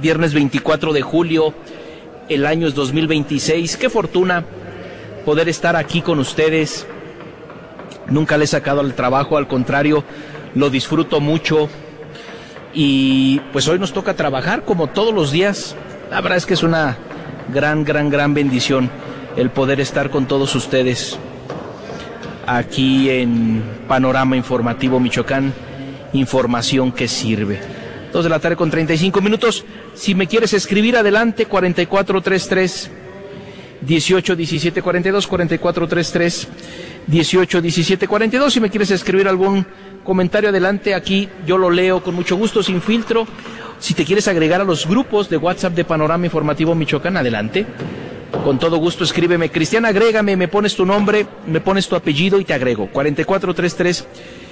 viernes 24 de julio, el año es 2026. Qué fortuna poder estar aquí con ustedes. Nunca le he sacado al trabajo, al contrario, lo disfruto mucho. Y pues hoy nos toca trabajar como todos los días. La verdad es que es una gran bendición el poder estar con todos ustedes aquí en Panorama Informativo Michoacán, información que sirve. 2 de la tarde con 35 minutos. Si me quieres escribir, adelante, 4433 181742, 4433 181742. Si me quieres escribir algún comentario, adelante, aquí yo lo leo con mucho gusto, sin filtro. Si te quieres agregar a los grupos de WhatsApp de Panorama Informativo Michoacán, adelante. Con todo gusto, escríbeme. Cristian, agrégame, me pones tu nombre, me pones tu apellido y te agrego. 4433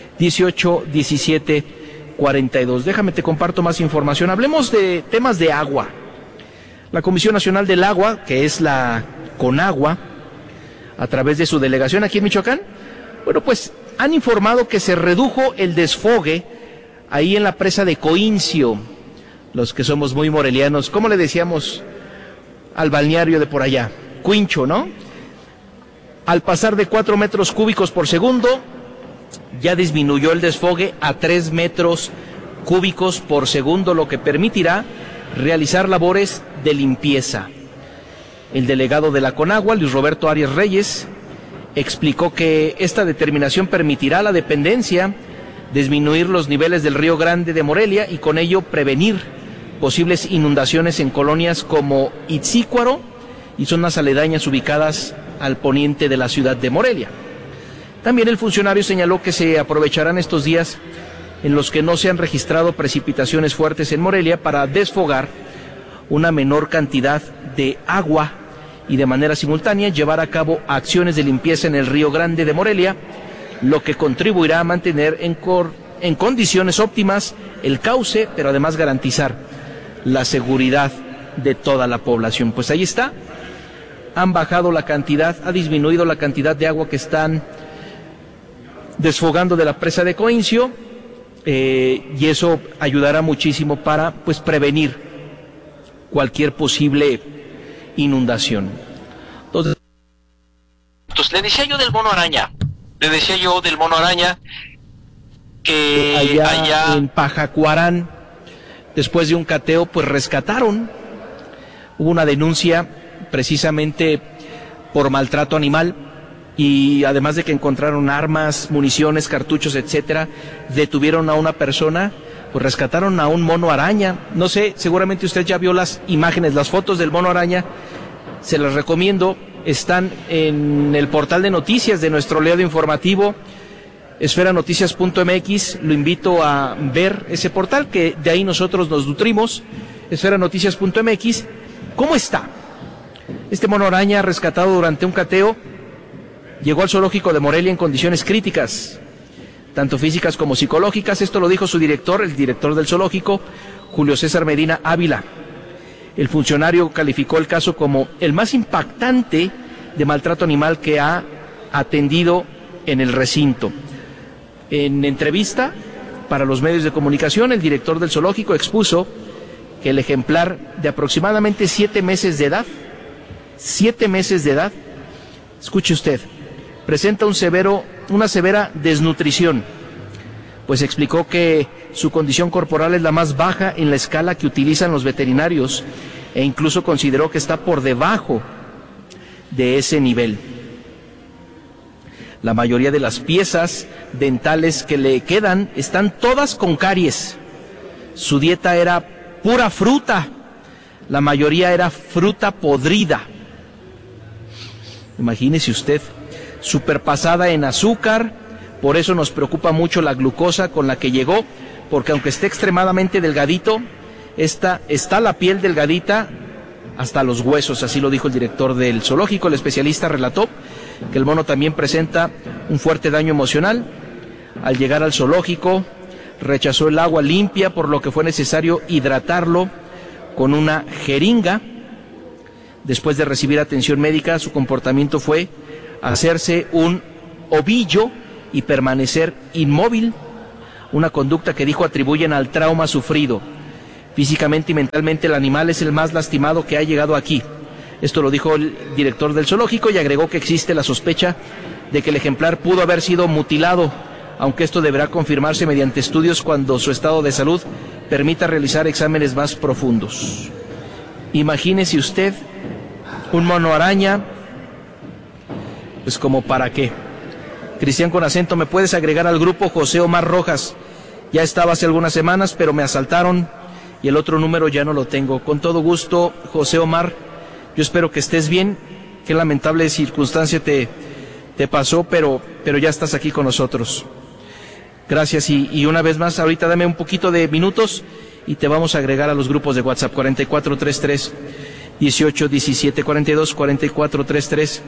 181742. Déjame, te comparto más información. Hablemos de temas de agua. La Comisión Nacional del Agua, que es la CONAGUA, a través de su delegación aquí en Michoacán, bueno, pues han informado que se redujo el desfogue ahí en la presa de Coincio. Los que somos muy morelianos, ¿cómo le decíamos al balneario de por allá? Cuincho, ¿no? Al pasar de 4 metros cúbicos por segundo, ya disminuyó el desfogue a 3 metros cúbicos por segundo, lo que permitirá realizar labores de limpieza. El delegado de la CONAGUA, Luis Roberto Arias Reyes, explicó que esta determinación permitirá a la dependencia disminuir los niveles del Río Grande de Morelia y con ello prevenir posibles inundaciones en colonias como Itzícuaro y zonas aledañas ubicadas al poniente de la ciudad de Morelia. También el funcionario señaló que se aprovecharán estos días en los que no se han registrado precipitaciones fuertes en Morelia para desfogar una menor cantidad de agua y de manera simultánea llevar a cabo acciones de limpieza en el Río Grande de Morelia, lo que contribuirá a mantener en condiciones óptimas el cauce, pero además garantizar la seguridad de toda la población. Pues ahí está, han bajado la cantidad, ha disminuido la cantidad de agua que están desfogando de la presa de Coincio, y eso ayudará muchísimo para pues prevenir cualquier posible inundación. Entonces, le decía yo del mono araña, que allá en Pajacuarán, después de un cateo, pues rescataron. Hubo una denuncia precisamente por maltrato animal y además de que encontraron armas, municiones, cartuchos, etcétera, detuvieron a una persona, pues rescataron a un mono araña. No sé, seguramente usted ya vio las imágenes, las fotos del mono araña, se las recomiendo, están en el portal de noticias de nuestro aliado informativo, esferanoticias.mx, lo invito a ver ese portal, que de ahí nosotros nos nutrimos, esferanoticias.mx. ¿Cómo está? Este mono araña rescatado durante un cateo llegó al zoológico de Morelia en condiciones críticas, tanto físicas como psicológicas. Esto lo dijo su director, el director del zoológico, Julio César Medina Ávila. El funcionario calificó el caso como el más impactante de maltrato animal que ha atendido en el recinto. En entrevista para los medios de comunicación, el director del zoológico expuso que el ejemplar de aproximadamente 7 meses de edad, escuche usted, presenta una severa desnutrición, pues explicó que su condición corporal es la más baja en la escala que utilizan los veterinarios e incluso consideró que está por debajo de ese nivel. La mayoría de las piezas dentales que le quedan están todas con caries. Su dieta era pura fruta, la mayoría era fruta podrida. Imagínese usted, superpasada en azúcar, por eso nos preocupa mucho la glucosa con la que llegó, porque aunque esté extremadamente delgadito, está la piel delgadita hasta los huesos, así lo dijo el director del zoológico. El especialista relató que el mono también presenta un fuerte daño emocional. Al llegar al zoológico, rechazó el agua limpia, por lo que fue necesario hidratarlo con una jeringa. Después de recibir atención médica, su comportamiento fue hacerse un ovillo y permanecer inmóvil, una conducta que dijo atribuyen al trauma sufrido. Físicamente y mentalmente el animal es el más lastimado que ha llegado aquí. Esto lo dijo el director del zoológico y agregó que existe la sospecha de que el ejemplar pudo haber sido mutilado, aunque esto deberá confirmarse mediante estudios cuando su estado de salud permita realizar exámenes más profundos. Imagínese usted un mono araña, pues como para qué. Cristian con acento, ¿me puedes agregar al grupo? José Omar Rojas, ya estaba hace algunas semanas, pero me asaltaron y el otro número ya no lo tengo. Con todo gusto, José Omar, yo espero que estés bien, qué lamentable circunstancia te pasó, pero ya estás aquí con nosotros. Gracias y una vez más, ahorita dame un poquito de minutos y te vamos a agregar a los grupos de WhatsApp 4433 1817 42, 4433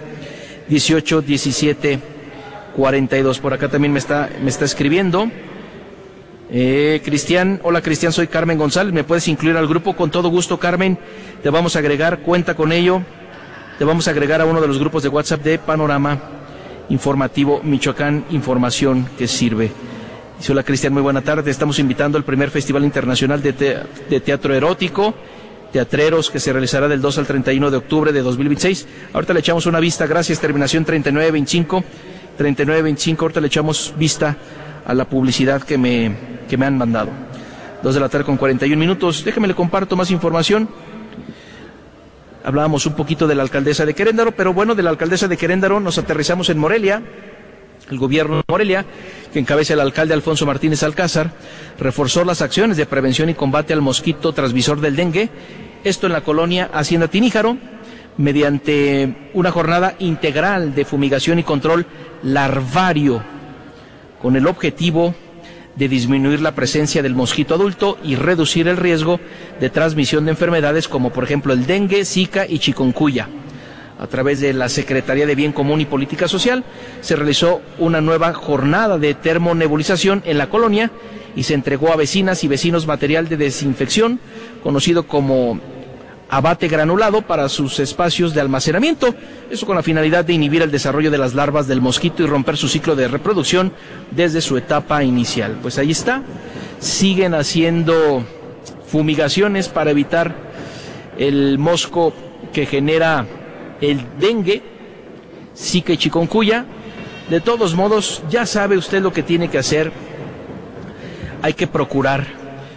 1817 42. Por acá también me está escribiendo. Cristian, hola Cristian, soy Carmen González, ¿me puedes incluir al grupo? Con todo gusto, Carmen, te vamos a agregar, cuenta con ello, te vamos a agregar a uno de los grupos de WhatsApp de Panorama Informativo Michoacán, información que sirve. Dice, hola Cristian, muy buena tarde, estamos invitando al primer Festival Internacional de Teatro Erótico, Teatreros, que se realizará del 2 al 31 de octubre de 2026. Ahorita le echamos una vista, gracias, terminación 3925, ahorita le echamos vista a la publicidad que me han mandado. 2 de la tarde con 41 minutos. Déjeme le comparto más información. Hablábamos un poquito de la alcaldesa de Querétaro, pero bueno, de la alcaldesa de Querétaro nos aterrizamos en Morelia. El gobierno de Morelia, que encabeza el alcalde Alfonso Martínez Alcázar, reforzó las acciones de prevención y combate al mosquito transmisor del dengue, esto en la colonia Hacienda Tiníjaro, mediante una jornada integral de fumigación y control larvario, con el objetivo de disminuir la presencia del mosquito adulto y reducir el riesgo de transmisión de enfermedades como por ejemplo el dengue, zika y chikungunya. A través de la Secretaría de Bien Común y Política Social se realizó una nueva jornada de termonebulización en la colonia y se entregó a vecinas y vecinos material de desinfección conocido como abate granulado para sus espacios de almacenamiento, eso con la finalidad de inhibir el desarrollo de las larvas del mosquito y romper su ciclo de reproducción desde su etapa inicial. Pues ahí está, siguen haciendo fumigaciones para evitar el mosco que genera el dengue, zika y chikungunya. De todos modos, ya sabe usted lo que tiene que hacer, hay que procurar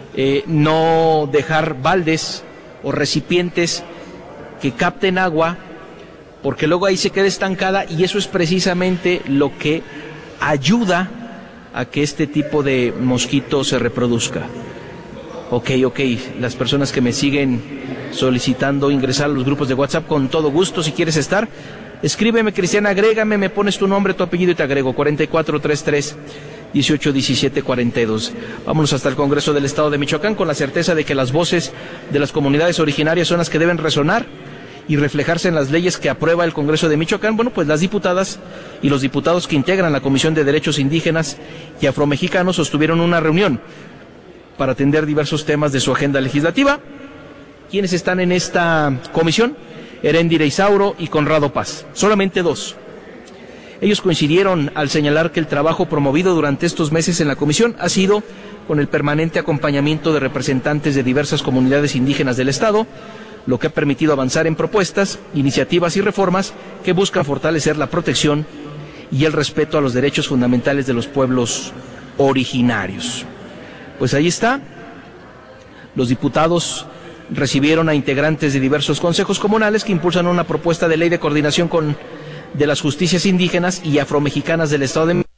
no dejar baldes o recipientes que capten agua, porque luego ahí se queda estancada y eso es precisamente lo que ayuda a que este tipo de mosquito se reproduzca. Ok, las personas que me siguen solicitando ingresar a los grupos de WhatsApp, con todo gusto, si quieres estar, escríbeme, Cristian, agrégame, me pones tu nombre, tu apellido y te agrego, 4433 1817 42. Vámonos hasta el Congreso del Estado de Michoacán con la certeza de que las voces de las comunidades originarias son las que deben resonar y reflejarse en las leyes que aprueba el Congreso de Michoacán. Bueno, pues las diputadas y los diputados que integran la Comisión de Derechos Indígenas y Afromexicanos sostuvieron una reunión para atender diversos temas de su agenda legislativa. ¿Quiénes están en esta comisión? Heréndira Isauro y Conrado Paz, solamente dos. Ellos coincidieron al señalar que el trabajo promovido durante estos meses en la comisión ha sido con el permanente acompañamiento de representantes de diversas comunidades indígenas del Estado, lo que ha permitido avanzar en propuestas, iniciativas y reformas que buscan fortalecer la protección y el respeto a los derechos fundamentales de los pueblos originarios. Pues ahí está, los diputados recibieron a integrantes de diversos consejos comunales que impulsan una propuesta de ley de coordinación de las justicias indígenas y afromexicanas del Estado de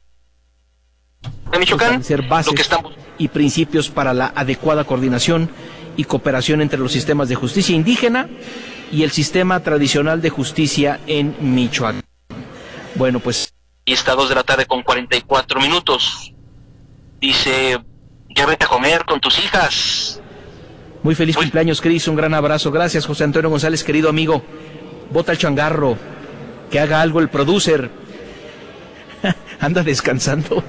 Michoacán, ser bases y principios para la adecuada coordinación y cooperación entre los sistemas de justicia indígena y el sistema tradicional de justicia en Michoacán. Bueno, pues y está 2 de la tarde con 44 minutos. Dice, ya vete a comer con tus hijas. Muy feliz cumpleaños, Cris, un gran abrazo. Gracias, José Antonio González, querido amigo. Bota el changarro, que haga algo el producer. Anda descansando.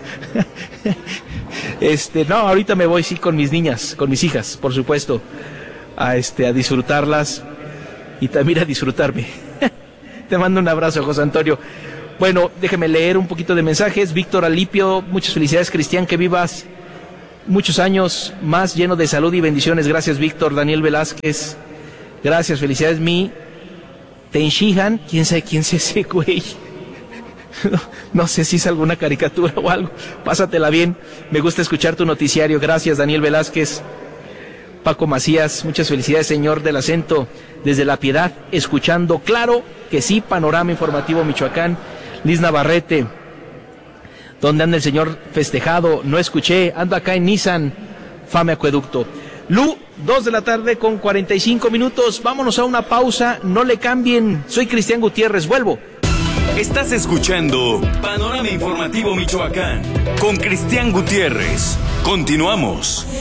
No, ahorita me voy, sí, con mis niñas, con mis hijas, por supuesto, a disfrutarlas y también a disfrutarme. Te mando un abrazo, José Antonio. Bueno, déjeme leer un poquito de mensajes. Víctor Alipio, muchas felicidades, Cristian, que vivas muchos años más lleno de salud y bendiciones. Gracias, Víctor. Daniel Velázquez, gracias, felicidades. Mi Tenshihan, quién sabe quién es ese güey. No sé si es alguna caricatura o algo. Pásatela bien, me gusta escuchar tu noticiario. Gracias, Daniel Velázquez. Paco Macías, muchas felicidades, señor del acento, desde La Piedad, escuchando claro que sí, Panorama Informativo Michoacán. Liz Navarrete, ¿dónde anda el señor festejado? No escuché, ando acá en Nissan, Fame Acueducto. Lu, 2 de la tarde con 45 minutos, vámonos a una pausa, no le cambien, soy Cristian Gutiérrez, vuelvo. Estás escuchando Panorama Informativo Michoacán con Cristian Gutiérrez. Continuamos.